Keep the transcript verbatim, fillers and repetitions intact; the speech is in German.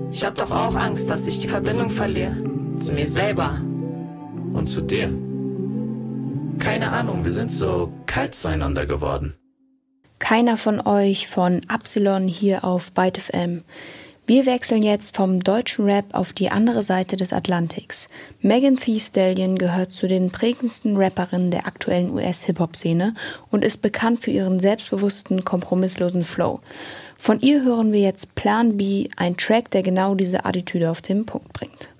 Ich hab doch auch Angst, dass ich die Verbindung verliere. Zu mir selber. Und zu dir? Keine Ahnung, wir sind so kalt zueinander geworden. Keiner von euch von Absilon hier auf Byte F M. Wir wechseln jetzt vom deutschen Rap auf die andere Seite des Atlantiks. Megan Thee Stallion gehört zu den prägendsten Rapperinnen der aktuellen U S-Hip-Hop-Szene und ist bekannt für ihren selbstbewussten, kompromisslosen Flow. Von ihr hören wir jetzt Plan B, ein Track, der genau diese Attitüde auf den Punkt bringt.